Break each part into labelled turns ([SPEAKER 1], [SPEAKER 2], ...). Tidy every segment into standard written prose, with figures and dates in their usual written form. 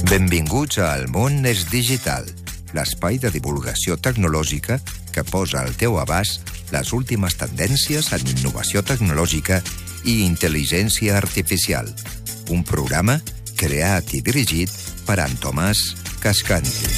[SPEAKER 1] Benvinguts a El món és digital, l'espai de divulgació tecnològica que posa al teu abast les últimes tendències en innovació tecnològica i intel·ligència artificial. Un programa creat i dirigit per en Tomàs Cascanti.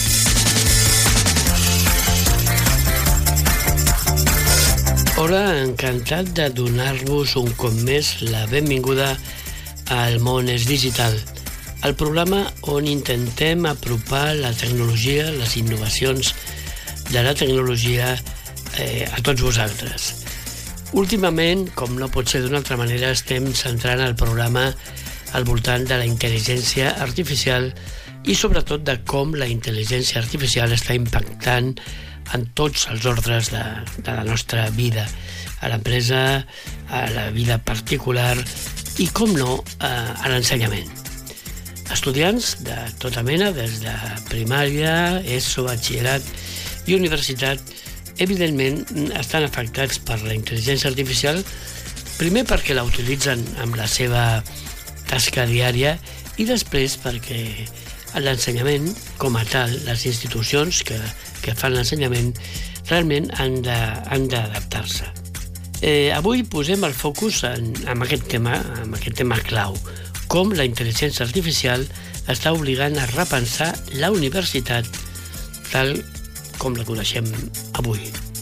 [SPEAKER 2] Hola, encantat de donar-vos un cop més la benvinguda a El món és digital, el programa on intentem apropar la tecnologia, les innovacions de la tecnologia a tots vosaltres. Últimament, com no pot ser d'una altra manera, estem centrant el programa al voltant de la intel·ligència artificial i sobretot de com la intel·ligència artificial està impactant en tots els ordres de la nostra vida, a l'empresa, a la vida particular i, com no, a l'ensenyament. Estudiants de tota mena, des de primària, ESO, batxillerat i universitat, evidentment estan afectats per la intel·ligència artificial, primer perquè la utilitzen amb la seva tasca diària i després perquè l'ensenyament, com a tal, les institucions que fan l'ensenyament, realment han d'adaptar-se. Avui posem el focus en aquest tema clau, com la intel·ligència artificial està obligant a repensar la universitat tal com la coneixem avui.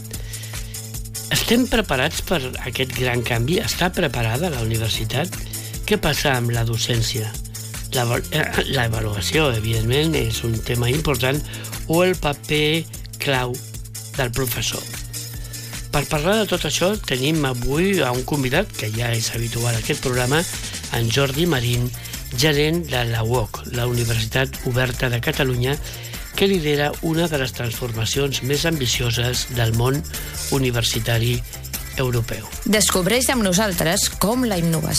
[SPEAKER 2] Estem preparats per aquest gran canvi? Està preparada la universitat? Què passa amb la docència? L'avaluació, evidentment, és un tema important, o el paper clau del professor. Per parlar de tot això, tenim avui a un convidat, que ja és habitual a aquest programa, en Jordi Marín, gerent de la UOC, la Universitat Oberta de Catalunya, que lidera una de les transformacions més ambicioses del món universitari europeu.
[SPEAKER 3] Descobreix amb nosaltres com la innovació